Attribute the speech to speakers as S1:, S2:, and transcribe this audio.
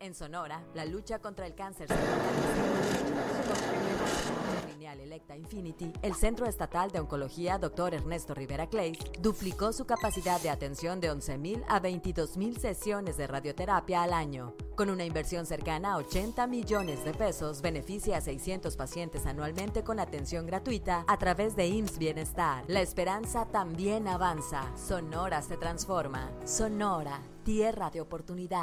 S1: En Sonora, la lucha contra el cáncer cervical. Lineal Electa Infinity, el Centro Estatal de Oncología Dr. Ernesto Rivera Clays duplicó su capacidad de atención de 11,000 a 22,000 sesiones de radioterapia al año. Con una inversión cercana a 80 millones de pesos, beneficia a 600 pacientes anualmente con atención gratuita a través de IMSS Bienestar. La esperanza también avanza. Sonora se transforma. Sonora, tierra de oportunidad.